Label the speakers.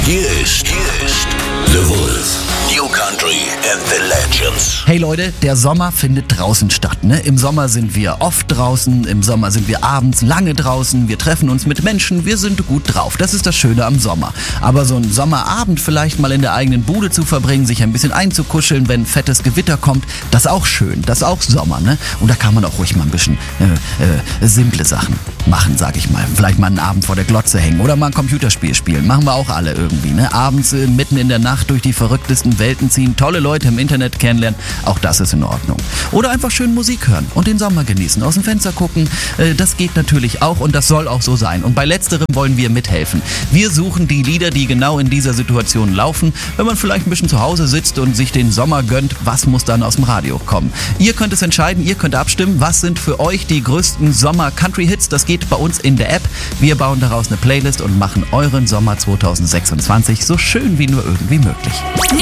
Speaker 1: Hier ist The Wolf. New Country and the Legends.
Speaker 2: Hey Leute, der Sommer findet draußen statt, ne? Im Sommer sind wir oft draußen, im Sommer sind wir abends lange draußen, wir treffen uns mit Menschen, wir sind gut drauf. Das ist das Schöne am Sommer. Aber so einen Sommerabend vielleicht mal in der eigenen Bude zu verbringen, sich ein bisschen einzukuscheln, wenn fettes Gewitter kommt, das ist auch schön, das ist auch Sommer, ne? Und da kann man auch ruhig mal ein bisschen simple Sachen machen, sag ich mal. Vielleicht mal einen Abend vor der Glotze hängen oder mal ein Computerspiel spielen. Machen wir auch alle irgendwie, ne? Abends mitten in der Nacht durch die verrücktesten Welten ziehen, tolle Leute im Internet kennenlernen, auch das ist in Ordnung. Oder einfach schön Musik hören und den Sommer genießen, aus dem Fenster gucken, das geht natürlich auch und das soll auch so sein. Und bei letzterem wollen wir mithelfen. Wir suchen die Lieder, die genau in dieser Situation laufen. Wenn man vielleicht ein bisschen zu Hause sitzt und sich den Sommer gönnt, was muss dann aus dem Radio kommen? Ihr könnt es entscheiden, ihr könnt abstimmen, was sind für euch die größten Sommer-Country-Hits. Das geht bei uns in der App. Wir bauen daraus eine Playlist und machen euren Sommer 2026 so schön wie nur irgendwie möglich.